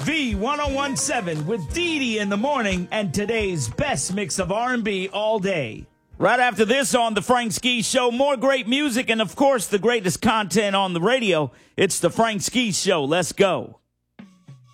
V1017 with Dee Dee in the morning and today's best mix of R&B all day. Right after this on The Frank Ski Show, more great music and, of course, the greatest content on the radio. It's The Frank Ski Show. Let's go.